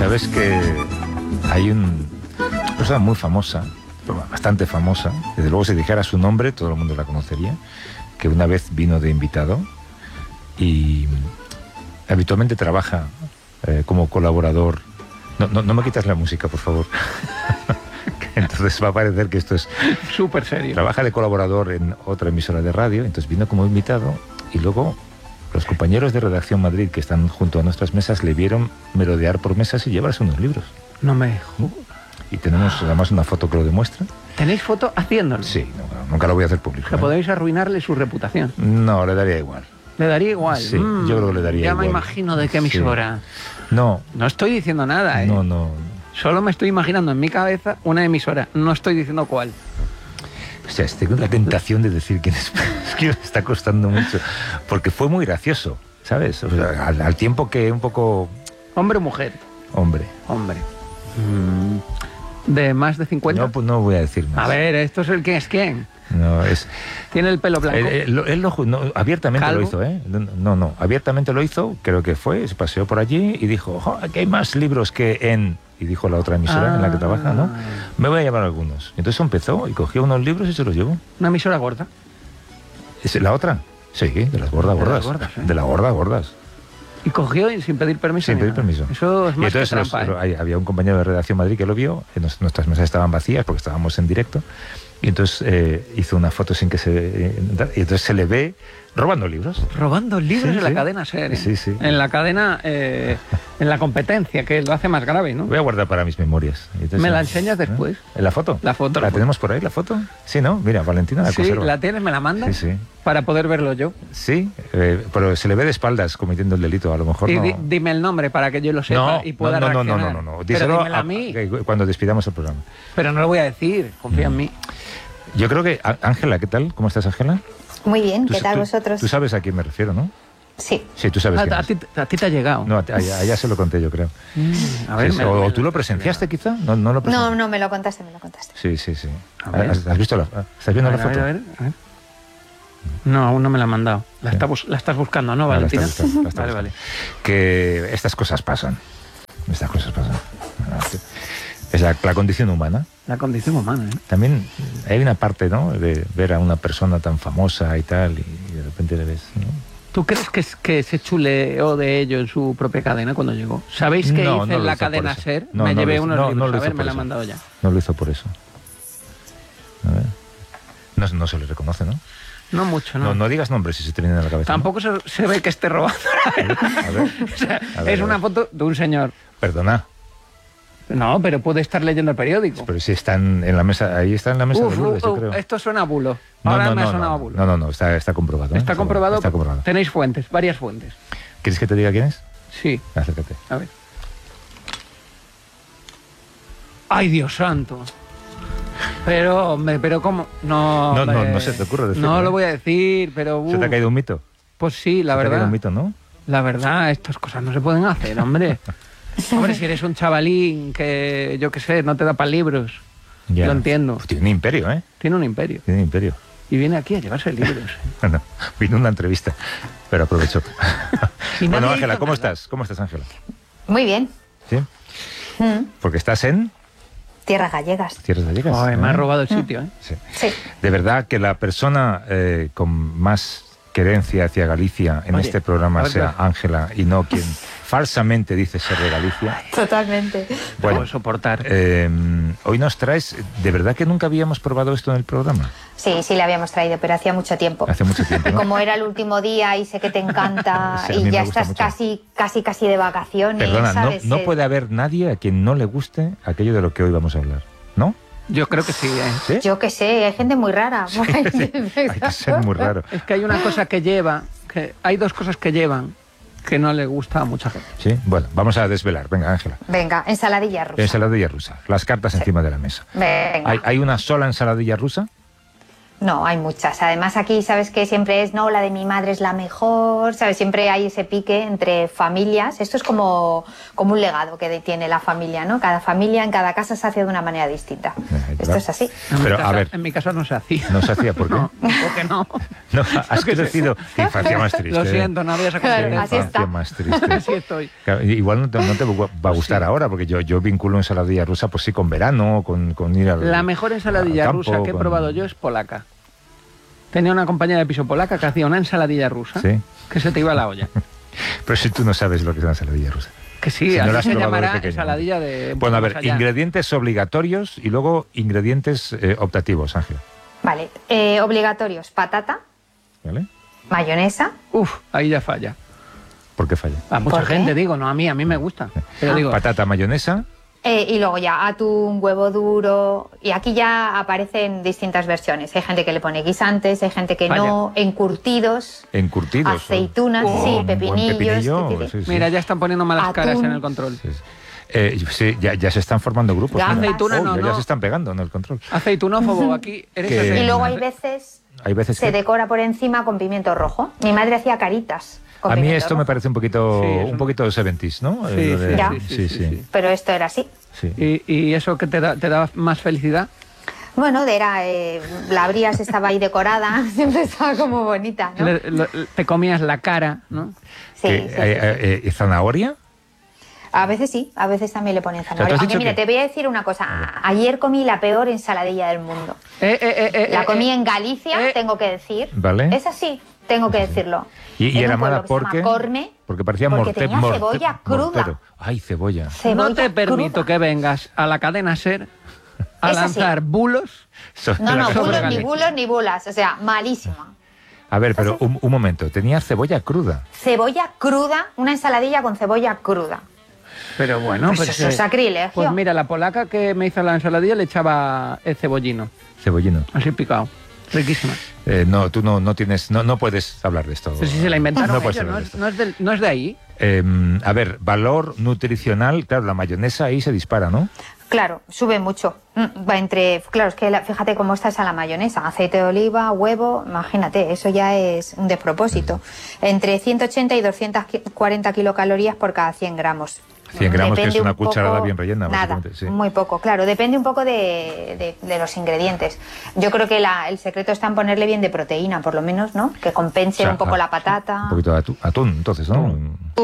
sabes que hay una persona muy famosa, bastante famosa, desde luego si dijera su nombre todo el mundo la conocería, que una vez vino de invitado y habitualmente trabaja como colaborador. No me quitas la música, por favor. Entonces va a parecer que esto es súper serio. Trabaja de colaborador en otra emisora de radio, entonces vino como invitado y luego los compañeros de Redacción Madrid que están junto a nuestras mesas le vieron merodear por mesas y llevarse unos libros. No me... Y tenemos además una foto que lo demuestra. ¿Tenéis foto haciéndolo? Sí, nunca lo voy a hacer público. Que podéis arruinarle su reputación. No, le daría igual. ¿Le daría igual? Sí, yo creo que le daría igual. Ya me imagino de qué emisora. Sí. No. No estoy diciendo nada, ¿eh? No. Solo me estoy imaginando en mi cabeza una emisora. No estoy diciendo cuál. O sea, tengo la tentación de decir quién es. Es que me está costando mucho. Porque fue muy gracioso, ¿sabes? O sea, al tiempo que un poco... ¿Hombre o mujer? Hombre. ¿De más de 50? No, pues no voy a decir más. A ver, esto es el quién es quién. No, es... ¿Tiene el pelo blanco? Él abiertamente ¿Calvo? lo hizo, ¿eh? No, abiertamente lo hizo, creo que fue, se paseó por allí y dijo, aquí hay más libros que en... Y dijo la otra emisora en la que trabaja, ¿no? Me voy a llevar algunos. Entonces empezó y cogió unos libros y se los llevó. ¿Una emisora gorda? ¿Es la otra? Sí, de las gordas. De las gordas. Y cogió sin pedir permiso. Sin pedir permiso. Eso es más que trampa, había un compañero de Redacción Madrid que lo vio, nuestras mesas estaban vacías porque estábamos en directo, y entonces hizo una foto sin que y entonces se le ve robando libros. Robando libros Sí, en la sí. cadena SER. Sí, sí. En la cadena, en la competencia, que lo hace más grave, ¿no? Voy a guardar para mis memorias. Entonces, ¿Me la enseñas después? ¿En la foto? La foto. ¿La tenemos por ahí, la foto? Sí, ¿no? Mira, Valentina la Sí, conserva. ¿la tienes? ¿Me la mandas? Sí. Para poder verlo yo. Sí, pero se le ve de espaldas cometiendo el delito, a lo mejor Y no... dime el nombre para que yo lo sepa y pueda reaccionar. No. Pero Díselo dímelo a mí. cuando despidamos el programa. Pero no lo voy a decir, confía en mí. Yo creo que... Ángela, ¿qué tal? ¿Cómo estás, Ángela? Muy bien, ¿qué tal vosotros? Tú sabes a quién me refiero, ¿no? Sí. Sí, tú sabes quién es. A ti te ha llegado. No, a ella se lo conté, yo creo. A ver, Sí, o tú lo presenciaste, quizá. No lo presenciaste. No, me lo contaste. Sí. A ver. ¿Has visto ¿Estás viendo la foto? A ver. No, aún no me la han mandado. La estás buscando, ¿no, Valentina? La está buscando. Vale. Que estas cosas pasan. Es la condición humana. La condición humana, ¿eh? También hay una parte, ¿no?, de ver a una persona tan famosa y tal, y de repente le ves, ¿no? ¿Tú crees que se chuleó de ello en su propia cadena cuando llegó? ¿Sabéis qué hice en la cadena SER? Me llevé unos libros, a ver, me la han mandado ya. No lo hizo por eso. A ver. No se le reconoce, ¿no? No mucho, ¿no? No digas nombres si se te vienen a la cabeza. Tampoco se ve que esté robando. A ver. O sea, es una foto de un señor. Perdona. No, pero puede estar leyendo el periódico. Pero si están en la mesa, ahí está en la mesa de Lourdes, yo creo. Esto suena a bulo. Ahora me ha sonado a bulo. No, está comprobado. ¿eh? Está comprobado. Está comprobado. Tenéis fuentes, varias fuentes. ¿Quieres que te diga quién es? Sí. Acércate. A ver. ¡Ay, Dios santo! Pero ¿cómo? No se te ocurre decirlo. No lo voy a decir, pero... ¿Se te ha caído un mito? Pues sí, la ¿Se te ha verdad. caído un mito, no? La verdad, estas cosas no se pueden hacer, hombre. Hombre, si eres un chavalín que, yo qué sé, no te da para libros. Ya. Lo entiendo. Tiene un imperio, ¿eh? Tiene un imperio. Tiene un imperio. Y viene aquí a llevarse libros. Bueno, vino una entrevista, pero aprovechó. Y Bueno, nadie Ángela, hizo ¿cómo nada. estás? ¿Cómo estás, Ángela? Muy bien. ¿Sí? Porque estás en Tierras gallegas. Tierras Gallegas. Ay, me ha ¿eh? robado el sitio, ¿eh? Sí. Sí. De verdad que la persona con más querencia hacia Galicia en Oye, este programa a ver, sea claro. Ángela y no quien falsamente dice ser de Galicia. Totalmente. Bueno, Puedo soportar. hoy nos traes... ¿De verdad que nunca habíamos probado esto en el programa? Sí, le habíamos traído, pero hacía mucho tiempo. Hace mucho tiempo, ¿no? Como era el último día y sé que te encanta Sí, a mí y ya me gusta estás mucho. casi de vacaciones, Perdona, ¿sabes? no puede haber nadie a quien no le guste aquello de lo que hoy vamos a hablar, ¿no? Yo creo que sí, ¿eh? ¿Sí? Yo que sé, hay gente muy rara. Hay que ser muy raro. Es que hay una cosa que lleva, hay dos cosas que llevan que no le gusta a mucha gente. Sí, bueno, vamos a desvelar. Venga, Ángela. Venga, ensaladilla rusa. Ensaladilla rusa. Las cartas encima de la mesa. Venga. ¿Hay una sola ensaladilla rusa? No, hay muchas. Además aquí, ¿sabes que siempre es, no, la de mi madre es la mejor? ¿Sabes? Siempre hay ese pique entre familias. Esto es como un legado que tiene la familia, ¿no? Cada familia en cada casa se hace de una manera distinta. Esto es así. Pero, a ver, en mi casa no se hacía. ¿No se hacía? ¿Por qué? No, ¿por qué no? No, has crecido infancia más triste. Lo siento, no había esa Claro, así está. Infancia más triste. Así estoy. Claro, igual no te va a gustar ahora, porque yo vinculo ensaladilla rusa, pues sí, con verano, con ir al La mejor ensaladilla campo, rusa que he probado yo es polaca. Tenía una compañera de piso polaca que hacía una ensaladilla rusa, ¿Sí? Que se te iba a la olla. Pero si tú no sabes lo que es una ensaladilla rusa. Que sí, Si no la así has se probado de llamará pequeño. ensaladilla de... Bueno, a ver, más allá. ingredientes obligatorios y luego ingredientes optativos, Ángela. Vale, obligatorios, patata, ¿Vale? mayonesa, Uf, ahí ya falla. ¿Por qué falla? A mucha ¿Por qué? gente, digo, no a mí me gusta. Pero digo, Patata, mayonesa. y luego ya atún, huevo duro, y aquí ya aparecen distintas versiones. Hay gente que le pone guisantes, hay gente que no, encurtidos, Encurtidos. aceitunas, sí, un buen pepinillos. pepinillo, titi. sí, sí. mira, ya están poniendo malas Atún. caras en el control. Sí, sí. Sí, ya se están formando grupos. Gambas. mira. Aceituna no, Ya no. se están pegando en el control. Aceitunófobo, aquí eres Que- ese. Y luego hay veces Hay veces se que... decora por encima con pimiento rojo. Mi madre hacía caritas con A mí pimiento esto me rojo. parece un poquito, Sí, es un poquito 70s, ¿no? Sí, Lo de- Ya. sí. Pero esto era así. Sí. ¿Y eso que te da más felicidad? Bueno, la abrías, estaba ahí decorada, siempre estaba como bonita, ¿no? Te comías la cara, ¿no? Sí, Que, sí. ¿Zanahoria? A veces sí, a veces también le ponen sea, tú zanahoria. has Aunque dicho mira, que- te voy a decir una cosa. Ayer comí la peor ensaladilla del mundo. La comí en Galicia, tengo que decir. Vale. Es así, tengo que decirlo. Y En era un pueblo mala que se llama porque... Corme, Porque parecía porque tenía cebolla cruda. mortero. Ay, cebolla. cebolla No te permito cruda. que vengas a la cadena SER a Es así. lanzar bulos. No, no, Sobre bulos, ni Galicia. bulos, ni bulas. O sea, malísima. A ver, pero un momento. Tenía cebolla cruda. Cebolla cruda, una ensaladilla con cebolla cruda. Pero bueno, Pues eso es sacrilegio. Pues mira, la polaca que me hizo la ensaladilla le echaba el cebollino, Cebollino. así picado. Riquísima. No, tú no tienes... No puedes hablar de esto. Pero si se la inventaron No puedes ellos, hablar de esto. no es de ahí. A ver, valor nutricional. Claro, la mayonesa ahí se dispara, ¿no? Claro, sube mucho. Claro, es que fíjate cómo está esa la mayonesa. Aceite de oliva, huevo, imagínate, eso ya es un despropósito. Entre 180 y 240 kilocalorías por cada 100 gramos. 100 gramos, que es Depende una un poco- cucharada bien rellena, Nada, básicamente, sí. muy poco, claro. Depende un poco de los ingredientes. Yo creo que el secreto está en ponerle bien de proteína, por lo menos, ¿no? Que compense O sea, un poco la patata. Un poquito de atún, entonces, ¿no?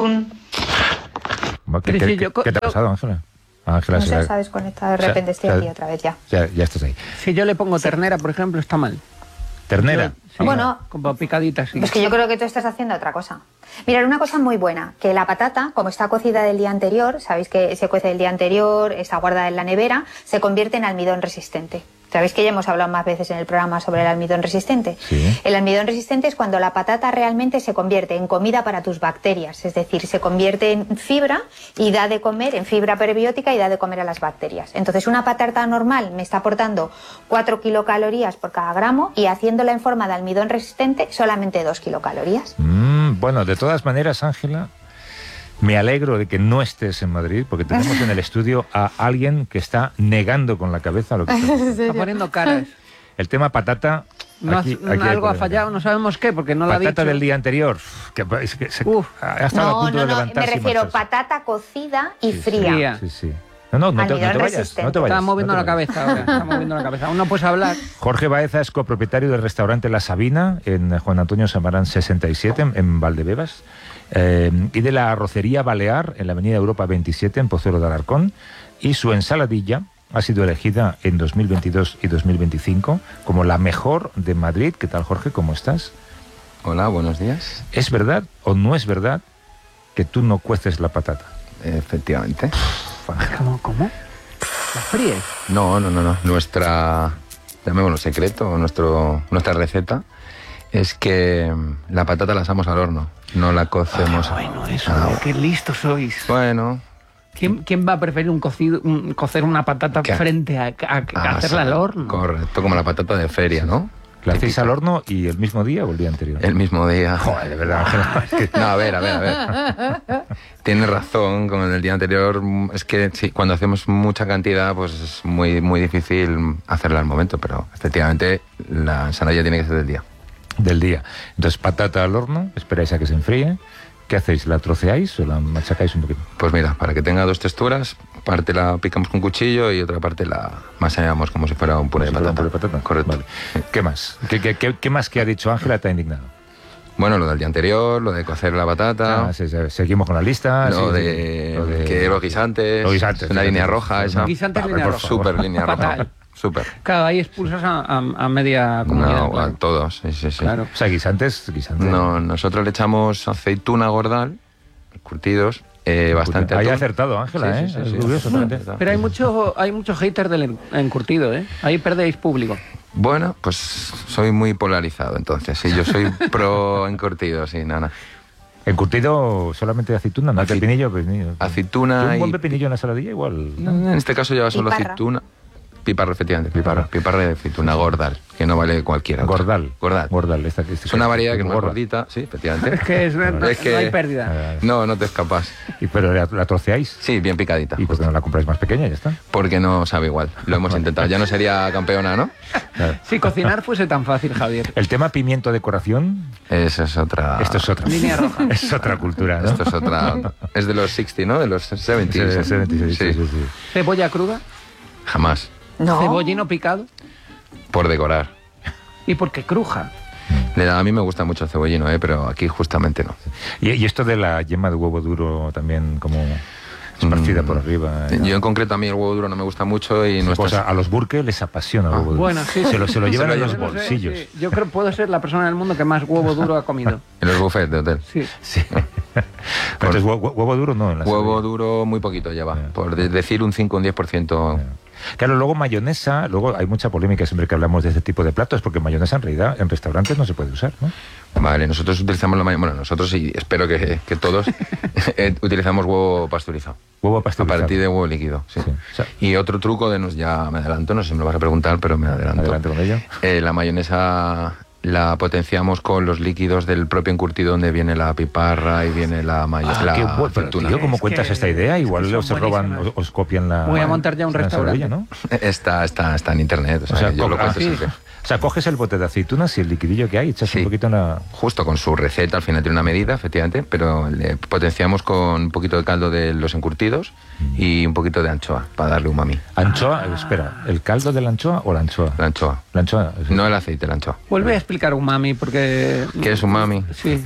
¿Qué, Pero qué- sí, yo- qué te ha yo- pasado, Ángela? Ángela, No se sé, la- sabes, conectada de o sea, repente estoy o sea, aquí otra vez ya. ya estás ahí. Si yo le pongo ternera, por ejemplo, está mal. Ternera. Sí, Bueno. como picadita, sí. Pues que yo creo que tú estás haciendo otra cosa. Mirad, una cosa muy buena, que la patata, como está cocida del día anterior, sabéis que se cuece el día anterior, está guardada en la nevera, se convierte en almidón resistente. Sabéis que ya hemos hablado más veces en el programa sobre el almidón resistente. Sí. El almidón resistente es cuando la patata realmente se convierte en comida para tus bacterias, es decir, se convierte en fibra y da de comer, en fibra prebiótica y da de comer a las bacterias. Entonces, una patata normal me está aportando 4 kilocalorías por cada gramo y haciéndola en forma de almidón resistente solamente 2 kilocalorías. Bueno, de todas maneras, Ángela, me alegro de que no estés en Madrid, porque tenemos en el estudio a alguien que está negando con la cabeza lo que está diciendo. Está poniendo caras. El tema patata... No aquí hay algo ha problema. fallado, no sabemos qué, porque no lo ha Patata dicho. del día anterior, es que ha estado a No, punto no, de no, me levantarse y refiero marcharse. patata cocida y Sí, fría. Sí, sí. No te Almidón vayas, resistente. no te vayas. Está moviendo no la te vayas. cabeza ahora. Está moviendo la cabeza. Aún no puedes hablar. Jorge Baeza es copropietario del restaurante La Sabina en Juan Antonio Samarán 67 en Valdebebas y de la Arrocería Balear en la Avenida Europa 27 en Pozuelo de Alarcón, y su ensaladilla ha sido elegida en 2022 y 2025 como la mejor de Madrid. ¿Qué tal, Jorge? ¿Cómo estás? Hola, buenos días. ¿Es verdad o no es verdad que tú no cueces la patata? Efectivamente. ¿Cómo? ¿La fríes? No. Nuestra, llamémoslo secreto, nuestra receta es que la patata la asamos al horno, no la cocemos. Bueno, eso, Ah, qué listos sois. Bueno, ¿Quién va a preferir cocer una patata ¿Qué? frente a hacerla al horno? Correcto, como la patata de feria, ¿no? ¿La hacéis al horno y el mismo día o el día anterior? El mismo día. Joder, de verdad, Ángela. Es que... No, a ver. Tienes razón, con el día anterior, es que sí, cuando hacemos mucha cantidad, pues es muy, muy difícil hacerla al momento, pero efectivamente la ensaladilla tiene que ser del día. Del día. Entonces, patata al horno, esperáis a que se enfríe. ¿Qué hacéis? ¿La troceáis o la machacáis un poquito? Pues mira, para que tenga 2 texturas, parte la picamos con cuchillo y otra parte la masallamos como si fuera un puré de patata. ¿Un puré de patata? Correcto. Vale. ¿Qué más? ¿Qué más que ha dicho Ángela te ha indignado? Bueno, lo del día anterior, lo de cocer la patata. Seguimos con la lista. Lo de que los guisantes. Los guisantes. Una línea roja esa. Guisantes, línea roja. Súper línea roja. Fatal. Súper. Claro, ahí expulsas a media comunidad. No, claro. a todos, sí. Claro. O sea, guisantes. No, nosotros le echamos aceituna gordal, curtidos, bastante. Ahí ha acertado, Ángela, Sí. Es curioso, Pero hay mucho hater del encurtido, ¿eh? Ahí perdéis público. Bueno, pues soy muy polarizado, entonces. Sí, yo soy pro encurtido, sí, nada. ¿Encurtido solamente de aceituna? ¿No? ¿Pepinillo? Aceituna ¿Un buen y... pepinillo en la saladilla? Igual. En este caso lleva solo Piparra. aceituna. Piparra, efectivamente, piparra de aceituna, gordal, que no vale cualquiera. Gordal. Esta es una variedad que es más gorda. gordita, sí, efectivamente. Es que no hay pérdida. No te escapas. ¿Pero la troceáis? Sí, bien picadita. ¿Y por qué no la compráis más pequeña? Ya está. Porque no sabe igual. Lo hemos intentado. Ya no sería campeona, ¿no? Claro. Si cocinar fuese tan fácil, Javier. El tema pimiento decoración, Esa es otra. esto es otra. Línea roja. Es otra cultura, ¿no? Esto es otra. Es de los 60, ¿no? De los 70. Sí. Cebolla cruda, Jamás. No. cebollino picado Por decorar. y porque cruja. A mí me gusta mucho el cebollino, pero aquí justamente no. Y esto de la yema de huevo duro también como esparcida por arriba. ¿no? Yo en concreto a mí el huevo duro no me gusta mucho y no Pues a los burques les apasiona el huevo duro. Bueno, sí. Se lo llevan en los Yo no sé, bolsillos. sí. Yo creo que puedo ser la persona en el mundo que más huevo duro ha comido. En los buffets de hotel. Sí. Sí. Entonces, huevo duro no. En la Huevo saladilla. duro muy poquito lleva. Ya. Por decir un 5 o un 10%. Claro, luego mayonesa, luego hay mucha polémica siempre que hablamos de este tipo de platos, porque mayonesa en realidad en restaurantes no se puede usar, ¿no? Vale, nosotros utilizamos la mayonesa. Bueno, nosotros y espero que todos utilizamos huevo pasteurizado. Huevo A pasteurizado. partir de huevo líquido, sí. Sí. O sea, Y otro truco ya me adelanto, no sé si me lo vas a preguntar, pero me adelanto. adelante con ello. La mayonesa la potenciamos con los líquidos del propio encurtido donde viene la piparra y viene la mayonesa. Qué bueno. Pero, aceituna. tío, ¿cómo Es cuentas que- esta idea? es que Igual son se roban, buenísimas. os copian la... Voy a montar ya un la restaurante. saladilla, ¿no? Está en internet, o sea, yo lo cuento sí. siempre. O sea, coges el bote de aceitunas y el liquidillo que hay, echas Sí. un poquito en la... Justo con su receta, al final tiene una medida, efectivamente, pero le potenciamos con un poquito de caldo de los encurtidos y un poquito de anchoa para darle umami. Anchoa, espera, ¿el caldo de la anchoa o la anchoa? La anchoa. La anchoa. No el aceite, la anchoa. Vuelve a explicar umami porque... ¿Qué es umami? Sí.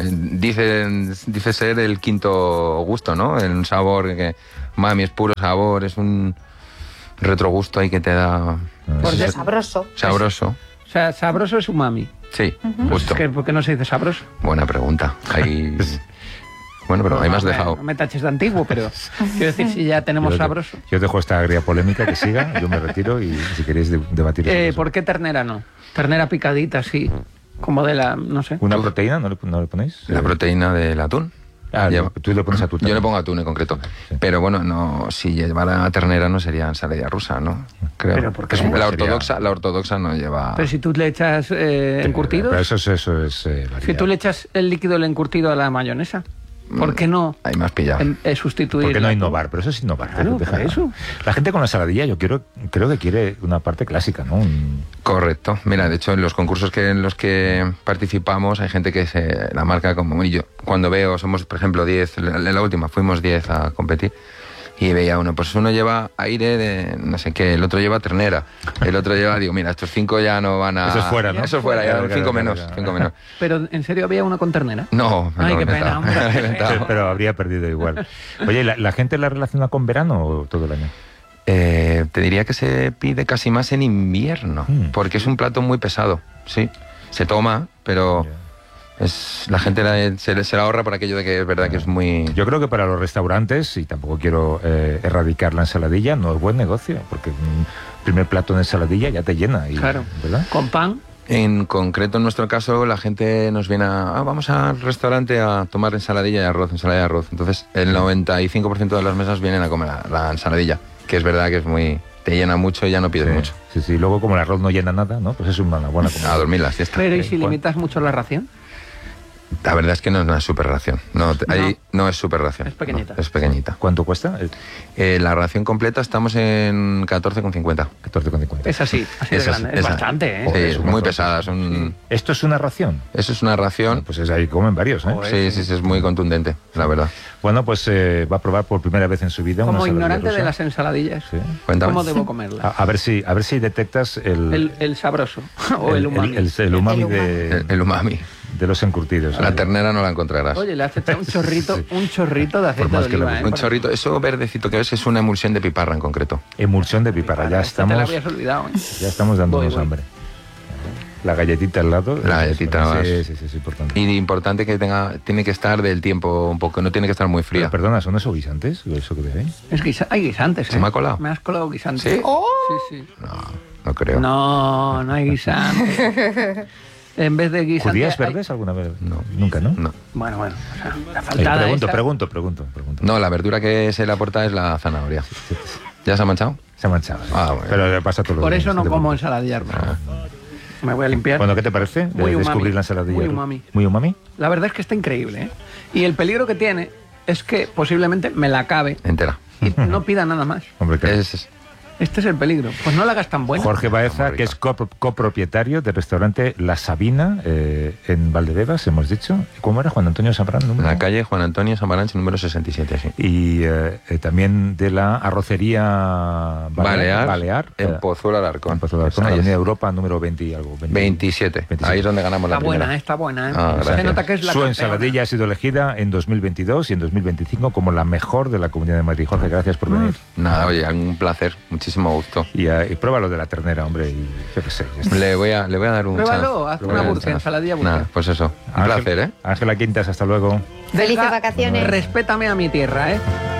Dice ser el quinto gusto, ¿no? Un sabor que... Umami es puro sabor, es un retrogusto ahí que te da... Porque- Sabroso. Sabroso. O sea, sabroso es umami. Sí, justo. ¿Por qué no se dice sabroso? Buena pregunta. Ahí... Bueno, pero ahí me has dejado... No me taches de antiguo, pero quiero decir, si ya tenemos sabroso. Yo dejo esta agria polémica que siga, yo me retiro y si queréis debatir sobre eso. ¿Por qué ternera no? Ternera picadita, sí. Como de la, no sé. ¿Una proteína no le ponéis? La proteína del atún. Ah, Lleva- tú le pones atún. Yo le también. pongo atún en concreto. Sí. Pero bueno, no, si llevara ternera no sería ensalada rusa, ¿no? Creo. ¿Pero por qué? La ortodoxa no lleva... Pero si tú le echas encurtidos, Pero eso es si variedad. tú le echas el líquido del encurtido a la mayonesa, ¿por qué no Ahí me has pillado. sustituir? ¿Por qué no innovar? Pero eso es innovar. Claro, por eso. La gente con la saladilla yo creo que quiere una parte clásica, ¿no? Correcto. Mira, de hecho, en los concursos en los que participamos hay gente que se la marca como... Y yo, cuando veo, somos, por ejemplo, 10, en la última fuimos 10 a competir, y veía uno, pues uno lleva aire de no sé qué, el otro lleva ternera, el otro lleva... Digo, mira, estos 5 ya no van a... Eso es fuera, ¿no? Eso es fuera, ya, Claro, 5 claro, menos, claro. 5 menos. Pero ¿en serio había una con ternera? No, me Ay, lo he qué pena, inventado. hombre. Me lo he inventado. Pero habría perdido igual. Oye, ¿la gente la relaciona con verano o todo el año? Te diría que se pide casi más en invierno, porque es un plato muy pesado, sí. Se toma, pero la gente se la ahorra por aquello de que es verdad que es muy... Yo creo que para los restaurantes, y tampoco quiero erradicar la ensaladilla, no es buen negocio, porque un primer plato de ensaladilla ya te llena. Y, Claro. ¿verdad? Con pan. En concreto, en nuestro caso, la gente nos viene vamos al restaurante a tomar ensalada y arroz. Entonces, el 95% de las mesas vienen a comer la ensaladilla, que es verdad que es muy te llena mucho y ya no pides mucho. Sí, luego como el arroz no llena nada, ¿no? Pues es una buena comida. A dormir la siesta. Pero ¿y si limitas mucho la ración? La verdad es que no es una super ración. Ahí no es super ración. Es pequeñita. No, es pequeñita. ¿Cuánto cuesta? La ración completa estamos en 14,50. 14,50. Es así de grande. Es bastante, ¿eh? Sí, es muy pesada. ¿Esto es una ración? Eso es una ración. Bueno, pues ahí comen varios, ¿eh? Sí, es muy contundente, la verdad. Bueno, pues va a probar por primera vez en su vida como una ignorante rusa. de las ensaladillas. Sí. Cuéntame. ¿Cómo debo comerla? A ver si detectas el sabroso o el umami. El umami el umami. de los encurtidos. La ternera no la encontrarás. Oye, le has echado un chorrito de aceite de oliva, Un chorrito, eso verdecito que ves es una emulsión de piparra en concreto. Emulsión de piparra, ya estamos. Te la habías olvidado, ¿eh? Ya estamos dándonos hambre. La galletita al lado. La galletita sí, es importante. Y importante que tiene que estar del tiempo un poco, no tiene que estar muy fría. Pero, perdona, ¿son esos guisantes? ¿Eso que veis? Hay guisantes, ¿eh? ¿Se me ha colado? Me has colado guisantes. ¿Sí? ¡Oh! Sí. No creo. No hay guisantes. En vez de guisantes... ¿Judías verdes alguna vez? No. Nunca, ¿no? No. Bueno, o sea, la faltada Pregunto. No, la verdura que se le aporta es la zanahoria. ¿Ya se ha manchado? Se ha manchado. Sí. Ah, bueno. Pero le pasa todo. Por eso no como ensaladillas. Me voy a limpiar. Bueno, ¿qué te parece? Muy umami. Descubrir la ensaladilla. Muy umami. ¿Muy umami? La verdad es que está increíble, ¿eh? Y el peligro que tiene es que posiblemente me la acabe Entera. y no pida nada más. Hombre, claro. Este es el peligro. Pues no la hagas tan buena. Jorge Baeza, que es copropietario del restaurante La Sabina, en Valdebebas, hemos dicho. ¿Cómo era? Juan Antonio Sambrán. En la calle Juan Antonio Samaranch, número 67, sí. Y también de la arrocería Balear en Pozuelo Alarcón. En Pozuelo Alarcón, en la Avenida Europa, número 20 y algo. 27. Ahí es donde ganamos la primera. Está buena, ¿eh? Gracias. Se nota que es la Su campeona. ensaladilla ha sido elegida en 2022 y en 2025 como la mejor de la Comunidad de Madrid. Jorge, gracias por venir. Nada, oye, un placer, muchísimo gusto. Y pruébalo de la ternera, hombre, y yo qué sé. Le voy a dar un Pruébalo, haz una ensaladilla burger. Nada, pues eso, un placer, ¿eh? Ángela Quintas, hasta luego. Felices vacaciones. Respétame a mi tierra, ¿eh?